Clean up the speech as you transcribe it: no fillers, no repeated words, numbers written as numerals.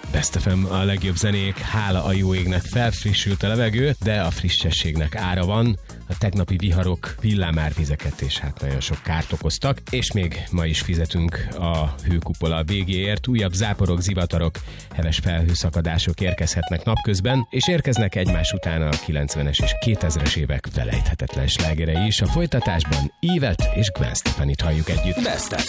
Best FM, a legjobb zenék, hála a jó égnek felfrissült a levegő, de a frissességnek ára van. A tegnapi viharok villámárvizeket és hát nagyon sok kárt okoztak, és még ma is fizetünk a hőkupola végéért. Újabb záporok, zivatarok, heves felhőszakadások érkezhetnek napközben, és érkeznek egymás után a 90-es és 2000-es évek felejthetetlen slágerei is. A folytatásban Ívet és Gwen Stefani-t halljuk együtt. Best FM.